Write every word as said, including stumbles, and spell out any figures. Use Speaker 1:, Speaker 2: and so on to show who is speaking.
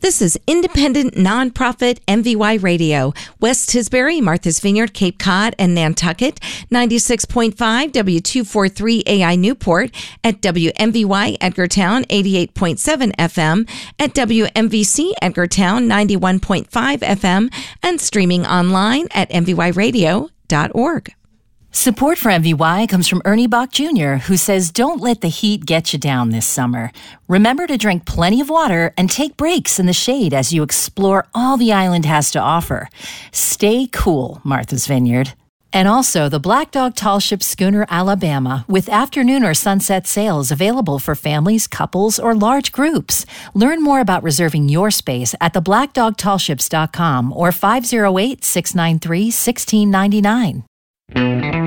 Speaker 1: This is independent, nonprofit M V Y Radio. West Tisbury, Martha's Vineyard, Cape Cod, and Nantucket. ninety-six point five W two forty-three A I Newport. At W M V Y Edgartown, eighty-eight point seven F M. At W M V C Edgartown, ninety-one point five F M. And streaming online at m v y radio dot org.
Speaker 2: Support for M V Y comes from Ernie Bach Junior, who says don't let the heat get you down this summer. Remember to drink plenty of water and take breaks in the shade as you explore all the island has to offer. Stay cool, Martha's Vineyard. And also the Black Dog Tall Ship Schooner Alabama with afternoon or sunset sails available for families, couples, or large groups. Learn more about reserving your space at the black dog tall ships dot com or five oh eight, six nine three, one six nine nine.